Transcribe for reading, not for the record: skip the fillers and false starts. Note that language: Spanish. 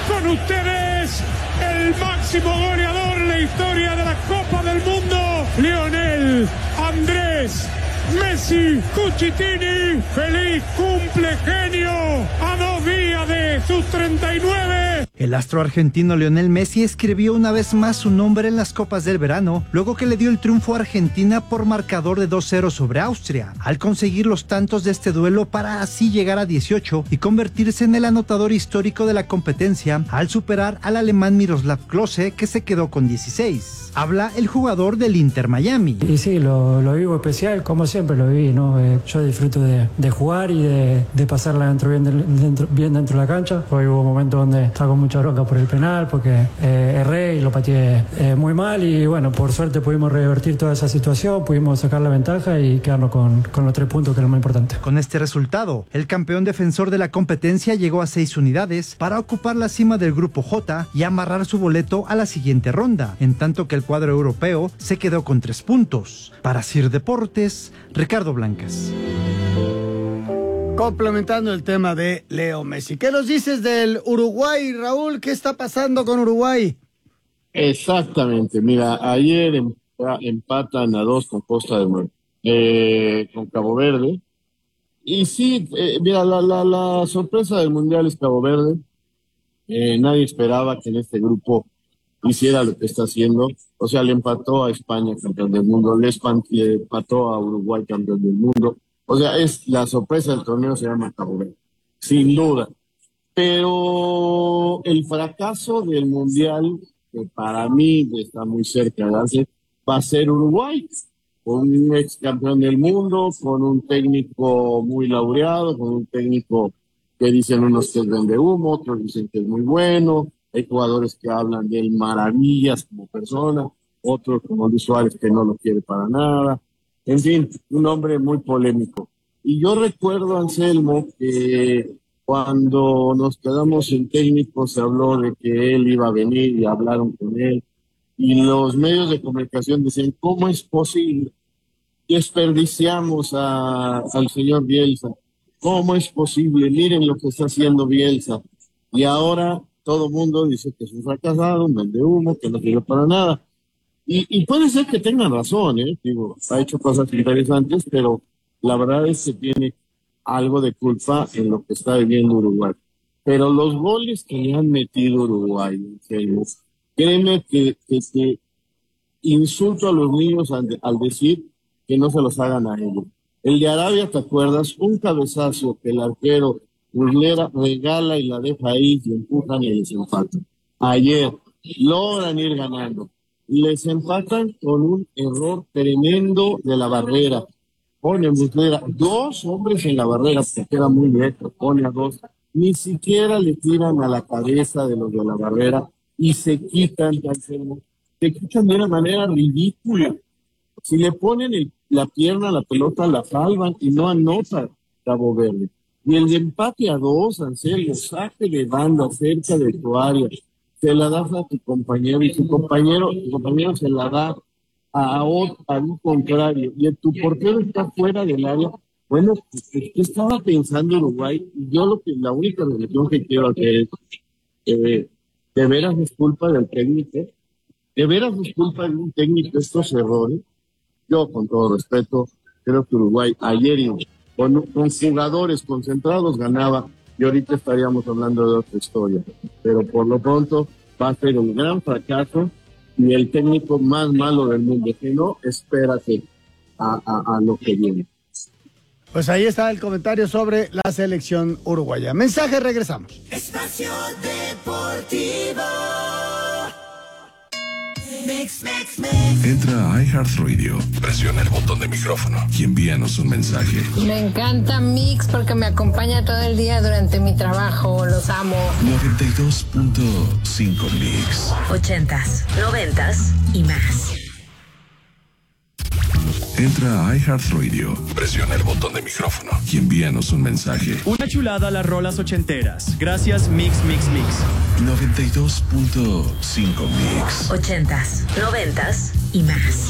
Con ustedes, el máximo goleador en la historia de la Copa del Mundo, Lionel Andrés Messi Cucitini. ¡Feliz cumple, genio! A 2 días de sus 39. El astro argentino Lionel Messi escribió una vez más su nombre en las Copas del Verano, luego que le dio el triunfo a Argentina por marcador de 2-0 sobre Austria, al conseguir los tantos de este duelo para así llegar a 18 y convertirse en el anotador histórico de la competencia, al superar al alemán Miroslav Klose, que se quedó con 16. Habla el jugador del Inter Miami. Y sí, lo vivo especial, como siempre lo viví, ¿no? Yo disfruto de jugar y de pasarla bien dentro de la cancha. Hoy hubo momentos donde estaba con mucha bronca por el penal, porque erré y lo pateé muy mal, y bueno, por suerte pudimos revertir toda esa situación, pudimos sacar la ventaja y quedarnos con los 3 puntos, que es lo más importante. Con este resultado, el campeón defensor de la competencia llegó a 6 unidades para ocupar la cima del grupo J y amarrar su boleto a la siguiente ronda, en tanto que el cuadro europeo se quedó con 3 puntos. Para Sir Deportes, Ricardo Blancas. Complementando el tema de Leo Messi, ¿qué nos dices del Uruguay, Raúl? ¿Qué está pasando con Uruguay? Exactamente, mira, ayer empatan a 2 con Costa de Marfil, con Cabo Verde, y sí, mira, la sorpresa del Mundial es Cabo Verde. Nadie esperaba que en este grupo hiciera lo que está haciendo. O sea, le empató a España, campeón del mundo, le empató a Uruguay, campeón del mundo. O sea, es la sorpresa del torneo, se llama Cabo Verde, sin duda. Pero el fracaso del Mundial, que para mí está muy cerca de darse, va a ser Uruguay, con un ex campeón del mundo, con un técnico muy laureado, con un técnico que dicen unos que es vende humo, otros dicen que es muy bueno. Hay jugadores que hablan de él maravillas como persona, otros como Luis Suárez que no lo quiere para nada. En fin, un hombre muy polémico. Y yo recuerdo, Anselmo, que cuando nos quedamos sin técnico se habló de que él iba a venir y hablaron con él. Y los medios de comunicación decían, ¿cómo es posible? Desperdiciamos al señor Bielsa. ¿Cómo es posible? Miren lo que está haciendo Bielsa. Y ahora todo el mundo dice que es un fracasado, un vendehumo, que no sirve para nada. Y puede ser que tengan razón, digo, ha hecho cosas interesantes, pero la verdad es que tiene algo de culpa en lo que está viviendo Uruguay. Pero los goles que le han metido Uruguay, en serio, créeme que insulto a los niños al decir que no se los hagan a ellos. El de Arabia, ¿te acuerdas? Un cabezazo que el arquero Muslera regala y la deja ahí, y empujan y les empatan. Ayer logran ir ganando. Les empatan con un error tremendo de la barrera. Pone Muslera 2 hombres en la barrera, porque era muy lejos, pone a 2. Ni siquiera le tiran a la cabeza de los de la barrera y se quitan de una manera ridícula. Si le ponen la pierna a la pelota, la salvan y no anotan Cabo Verde. Y el de empate a 2, Anselmo, saque de banda cerca de tu área, se la das a tu compañero y tu compañero se la da a un contrario, y tu portero está fuera del área. Bueno, ¿qué estaba pensando Uruguay? Y yo la única reflexión que quiero hacer es, de veras es culpa del técnico, de veras es culpa de un técnico estos errores. Yo, con todo respeto, creo que Uruguay ayer con jugadores concentrados ganaba, y ahorita estaríamos hablando de otra historia. Pero por lo pronto va a ser un gran fracaso y el técnico más malo del mundo. Que no, espérate a lo que viene. Pues ahí está el comentario sobre la selección uruguaya. Mensaje, regresamos. Espacio Deportivo. Mix. Entra a iHeartRadio, presiona el botón de micrófono y envíanos un mensaje. Me encanta Mix porque me acompaña todo el día durante mi trabajo. Los amo. 92.5 Mix. 80s, 90s y más. Entra a iHeartRadio, presiona el botón de micrófono y envíanos un mensaje. Una chulada a las rolas ochenteras. Gracias Mix. 92.5 Mix. 80s, 90s y más.